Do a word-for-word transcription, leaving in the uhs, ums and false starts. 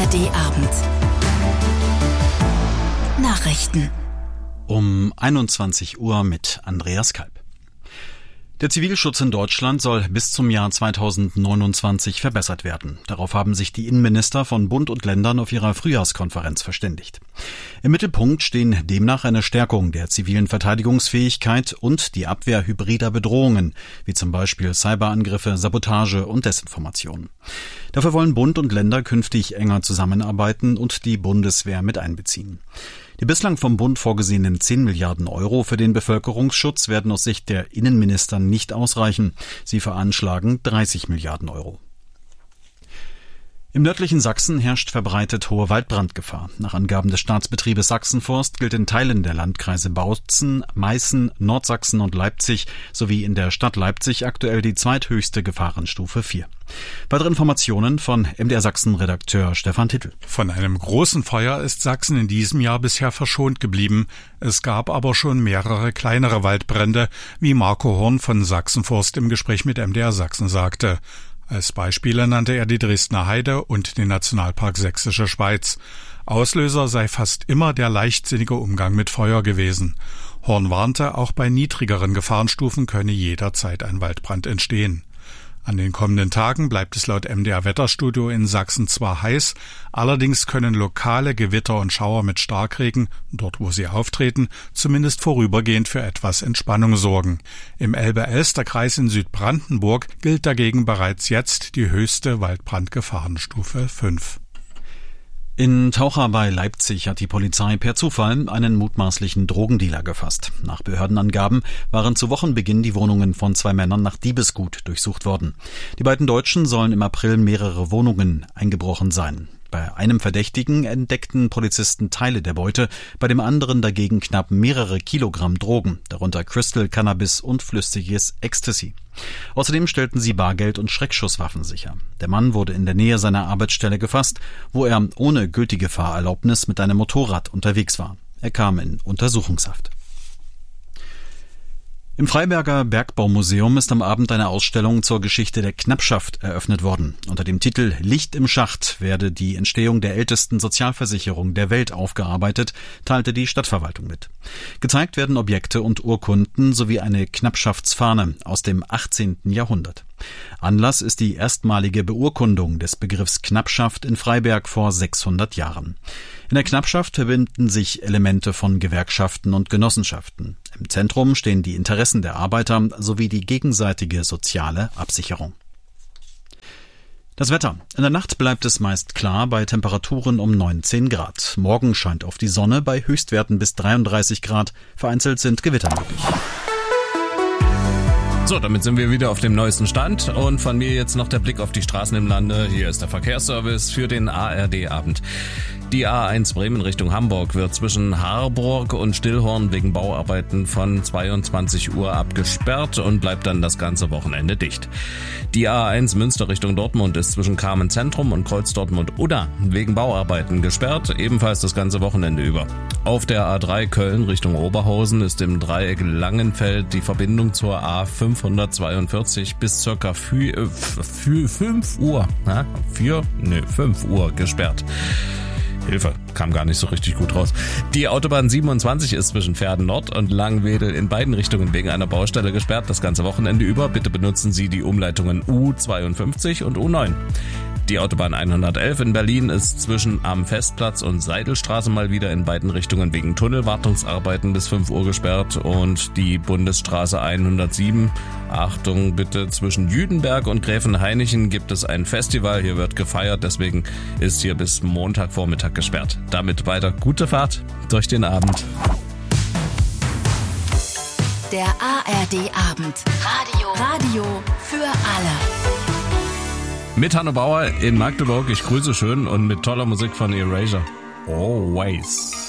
R D Abend. Nachrichten. Um einundzwanzig Uhr mit Andreas Kalb. Der Zivilschutz in Deutschland soll bis zum Jahr zweitausendneunundzwanzig verbessert werden. Darauf haben sich die Innenminister von Bund und Ländern auf ihrer Frühjahrskonferenz verständigt. Im Mittelpunkt stehen demnach eine Stärkung der zivilen Verteidigungsfähigkeit und die Abwehr hybrider Bedrohungen, wie zum Beispiel Cyberangriffe, Sabotage und Desinformation. Dafür wollen Bund und Länder künftig enger zusammenarbeiten und die Bundeswehr mit einbeziehen. Die bislang vom Bund vorgesehenen zehn Milliarden Euro für den Bevölkerungsschutz werden aus Sicht der Innenminister nicht ausreichen. Sie veranschlagen dreißig Milliarden Euro. Im nördlichen Sachsen herrscht verbreitet hohe Waldbrandgefahr. Nach Angaben des Staatsbetriebes Sachsenforst gilt in Teilen der Landkreise Bautzen, Meißen, Nordsachsen und Leipzig sowie in der Stadt Leipzig aktuell die zweithöchste Gefahrenstufe vier. Weitere Informationen von M D R Sachsen-Redakteur Stefan Tittel. Von einem großen Feuer ist Sachsen in diesem Jahr bisher verschont geblieben. Es gab aber schon mehrere kleinere Waldbrände, wie Marco Horn von Sachsenforst im Gespräch mit M D R Sachsen sagte. Als Beispiele nannte er die Dresdner Heide und den Nationalpark Sächsische Schweiz. Auslöser sei fast immer der leichtsinnige Umgang mit Feuer gewesen. Horn warnte, auch bei niedrigeren Gefahrenstufen könne jederzeit ein Waldbrand entstehen. An den kommenden Tagen bleibt es laut M D R Wetterstudio in Sachsen zwar heiß, allerdings können lokale Gewitter und Schauer mit Starkregen, dort wo sie auftreten, zumindest vorübergehend für etwas Entspannung sorgen. Im Elbe-Elster-Kreis in Südbrandenburg gilt dagegen bereits jetzt die höchste Waldbrandgefahrenstufe fünf. In Taucha bei Leipzig hat die Polizei per Zufall einen mutmaßlichen Drogendealer gefasst. Nach Behördenangaben waren zu Wochenbeginn die Wohnungen von zwei Männern nach Diebesgut durchsucht worden. Die beiden Deutschen sollen im April mehrere Wohnungen eingebrochen sein. Bei einem Verdächtigen entdeckten Polizisten Teile der Beute, bei dem anderen dagegen knapp mehrere Kilogramm Drogen, darunter Crystal, Cannabis und flüssiges Ecstasy. Außerdem stellten sie Bargeld und Schreckschusswaffen sicher. Der Mann wurde in der Nähe seiner Arbeitsstelle gefasst, wo er ohne gültige Fahrerlaubnis mit einem Motorrad unterwegs war. Er kam in Untersuchungshaft. Im Freiberger Bergbaumuseum ist am Abend eine Ausstellung zur Geschichte der Knappschaft eröffnet worden. Unter dem Titel Licht im Schacht werde die Entstehung der ältesten Sozialversicherung der Welt aufgearbeitet, teilte die Stadtverwaltung mit. Gezeigt werden Objekte und Urkunden sowie eine Knappschaftsfahne aus dem achtzehnten Jahrhundert. Anlass ist die erstmalige Beurkundung des Begriffs Knappschaft in Freiberg vor sechshundert Jahren. In der Knappschaft verbinden sich Elemente von Gewerkschaften und Genossenschaften. Im Zentrum stehen die Interessen der Arbeiter sowie die gegenseitige soziale Absicherung. Das Wetter. In der Nacht bleibt es meist klar bei Temperaturen um neunzehn Grad. Morgen scheint auf die Sonne bei Höchstwerten bis dreiunddreißig Grad. Vereinzelt sind Gewitter möglich. So, damit sind wir wieder auf dem neuesten Stand und von mir jetzt noch der Blick auf die Straßen im Lande. Hier ist der Verkehrsservice für den A R D-Abend. Die A eins Bremen Richtung Hamburg wird zwischen Harburg und Stillhorn wegen Bauarbeiten von zweiundzwanzig Uhr abgesperrt und bleibt dann das ganze Wochenende dicht. Die A eins Münster Richtung Dortmund ist zwischen Carmen Zentrum und Kreuz Dortmund-Udda wegen Bauarbeiten gesperrt, ebenfalls das ganze Wochenende über. Auf der A drei Köln Richtung Oberhausen ist im Dreieck Langenfeld die Verbindung zur A fünfhundertzweiundvierzig bis circa fünf Uhr, na, vier, nee, fünf Uhr gesperrt. Hilfe, kam gar nicht so richtig gut raus. Die Autobahn siebenundzwanzig ist zwischen Verden Nord und Langwedel in beiden Richtungen wegen einer Baustelle gesperrt, das ganze Wochenende über. Bitte benutzen Sie die Umleitungen U zweiundfünfzig und U neun. Die Autobahn hundertelf in Berlin ist zwischen am Festplatz und Seidelstraße mal wieder in beiden Richtungen wegen Tunnelwartungsarbeiten bis fünf Uhr gesperrt und die Bundesstraße hundertsieben, Achtung bitte, zwischen Jüdenberg und Gräfenhainichen gibt es ein Festival, hier wird gefeiert, deswegen ist hier bis Montagvormittag gesperrt. Damit weiter gute Fahrt durch den Abend. Der A R D-Abend. Radio. Radio für alle. Mit Hanno Bauer in Magdeburg, ich grüße schön und mit toller Musik von Erasure. Always.